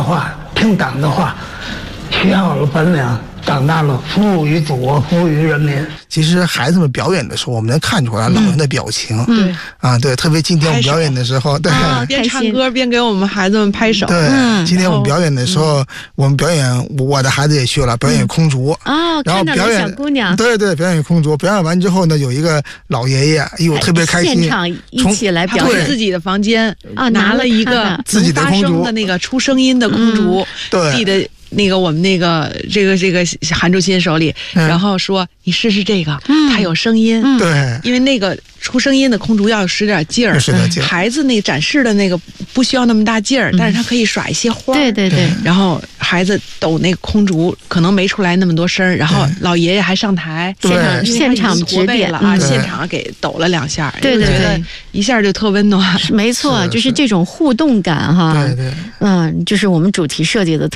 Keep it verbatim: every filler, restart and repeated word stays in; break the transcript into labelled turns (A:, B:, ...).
A: 话，听党的话，学好了本领，长大了服务于祖国，服务于人民。
B: 其实孩子们表演的时候，我们能看出来老人的表情。
C: 对、
B: 嗯、啊，对，特别今天我们表演的时候，对、
C: 啊，边唱歌边给我们孩子们拍手。
B: 对，嗯、今天我们表演的时候，嗯、我们表演，我的孩子也学了表演空竹。
D: 哦，
B: 然后表演
D: 小姑娘。
B: 对对，表演空竹。表演完之后呢，有一个老爷爷，哎呦，特别开心，
D: 现场一起来表演。
C: 自己的房间
D: 啊，
C: 拿了一个
B: 自己的空竹
C: 的那个出声音的空竹，
B: 嗯、对，
C: 递的那个我们那个这个这个韩竹新手里，嗯、然后说你试试这个，嗯、它有声音。
B: 嗯、对，
C: 因为那个出声音的空竹要使点劲儿，
B: 使点劲儿。
C: 孩子那展示的那个不需要那么大劲儿，嗯、但是他可以耍一些花。
D: 对对对。
C: 然后孩子抖那个空竹，可能没出来那么多声儿，然后老爷爷还上台，
D: 现场现场指点
C: 了啊，现场给抖了两下，
D: 对对对，
C: 一下就特温暖。
D: 没错，就是这种互动感哈。
B: 对对。
D: 嗯，就是我们主题设计的。